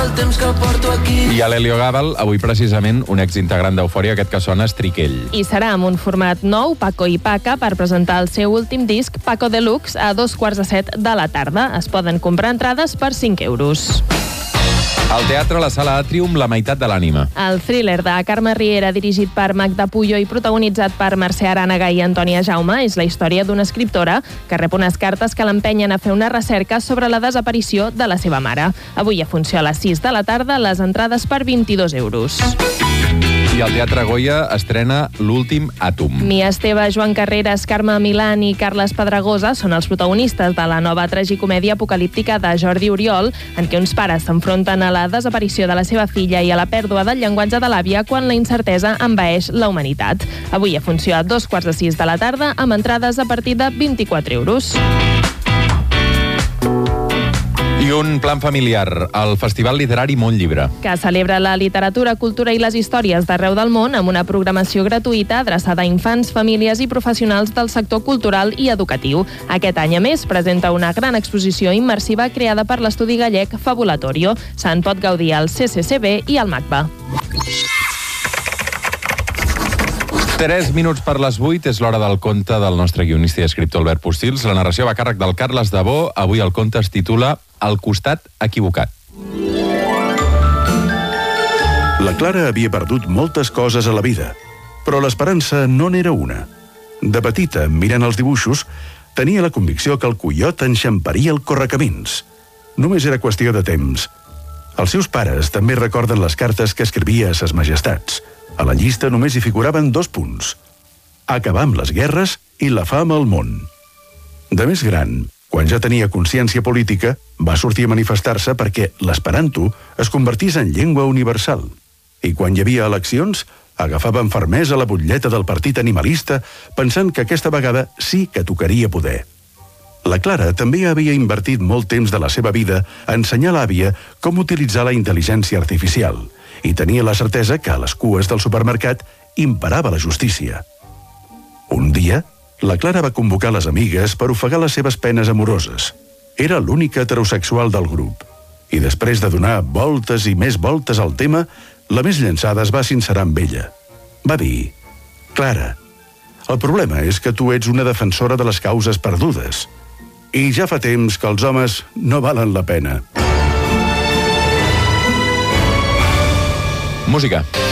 el temps que porto aquí. I a l'Helio Gàbal, avui precisament un exintegrant d'Eufòria, aquest que sona és Triquell. I serà amb un format nou, Paco i Paca, per presentar el seu últim disc, Paco Deluxe, a 2:45 de la tarda. Es poden comprar entrades per 5 euros. Al teatre La Sala Atrium, La meitat de l'ànima. El thriller de Carme Riera, dirigit per Magda Puyo i protagonitzat per Mercè Arànega i Antònia Jaume, és la història d'una escriptora que rep unes cartes que l'empenyen a fer una recerca sobre la desaparició de la seva mare. Avui a funció a les 6 de la tarda, les entrades per 22 euros. I al Teatre Goya estrena L'últim àtom. Mia Esteve, Joan Carreras, Carme Milán i Carles Pedregosa són els protagonistes de la nova tragicomèdia apocalíptica de Jordi Oriol, en què uns pares s'enfronten a la desaparició de la seva filla i a la pèrdua del llenguatge de l'àvia quan la incertesa envaeix la humanitat. Avui a funció a 5:45 de la tarda, amb entrades a partir de 24 euros. I un plan familiar, el Festival Literari Món Llibre. Que celebra la literatura, cultura i les històries d'arreu del món amb una programació gratuïta adreçada a infants, famílies i professionals del sector cultural i educatiu. Aquest any, a més, presenta una gran exposició immersiva creada per l'estudi gallec Fabulatorio. Se'n pot gaudir al CCCB i al MACBA. 3 minuts per les 8, és l'hora del conte del nostre guionista i escriptor Albert Postils. La narració va a càrrec del Carles Dabó. Avui el conte es titula El costat equivocat. La Clara havia perdut moltes coses a la vida, però l'esperança no n'era una. De petita, mirant els dibuixos, tenia la convicció que el coiot enxamparia el correcamins. Només era qüestió de temps. Els seus pares també recorden les cartes que escrivia a ses majestats. A la llista només hi figuraven 2 punts: acabar amb les guerres i la fam al món. De més gran, quan ja tenia consciència política, va sortir a manifestar-se perquè l'esperanto es convertís en llengua universal. I quan hi havia eleccions, agafava amb fermesa la butlleta del partit animalista, pensant que aquesta vegada sí que tocaria poder. La Clara també havia invertit molt temps de la seva vida a ensenyar l'àvia com utilitzar la intel·ligència artificial i tenia la certesa que a les cues del supermercat imperava la justícia. Un dia, la Clara va convocar les amigues per ofegar les seves penes amoroses. Era l'única heterosexual del grup. I després de donar voltes i més voltes al tema, la més llançada es va sincerar amb ella. Va dir: Clara, el problema és que tu ets una defensora de les causes perdudes. I ja fa temps que els homes no valen la pena. Música.